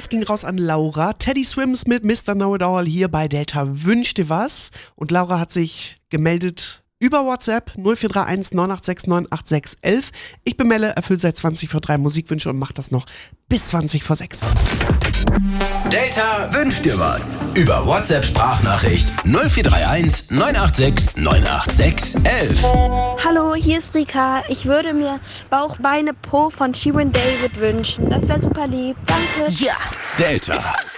das ging raus an Laura. Teddy Swims mit Mr. Know-It-All hier bei Delta wünscht dir was. Und Laura hat sich gemeldet über WhatsApp 0431 986 98611. Ich bin Melle, erfüllt seit 20 vor 3 Musikwünsche und mache das noch bis 20 vor 6. Delta wünscht dir was. Über WhatsApp-Sprachnachricht 0431 986 98611. Hallo, hier ist Rika. Ich würde mir Bauch, Beine, Po von Shirin David wünschen. Das wäre super lieb. Danke. Ja. Delta.